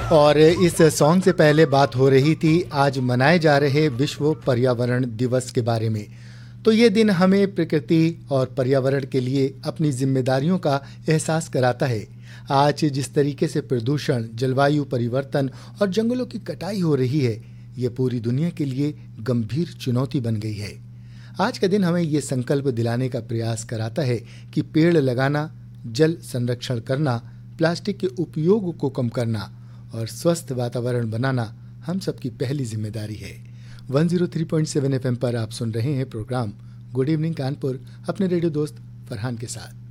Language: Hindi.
और इस सॉन्ग से पहले बात हो रही थी आज मनाए जा रहे विश्व पर्यावरण दिवस के बारे में। तो ये दिन हमें प्रकृति और पर्यावरण के लिए अपनी जिम्मेदारियों का एहसास कराता है। आज जिस तरीके से प्रदूषण, जलवायु परिवर्तन और जंगलों की कटाई हो रही है, ये पूरी दुनिया के लिए गंभीर चुनौती बन गई है। आज का दिन हमें ये संकल्प दिलाने का प्रयास कराता है कि पेड़ लगाना, जल संरक्षण करना, प्लास्टिक के उपयोग को कम करना और स्वस्थ वातावरण बनाना हम सबकी पहली जिम्मेदारी है। 103.7 FM पर आप सुन रहे हैं प्रोग्राम गुड इवनिंग कानपुर अपने रेडियो दोस्त फरहान के साथ।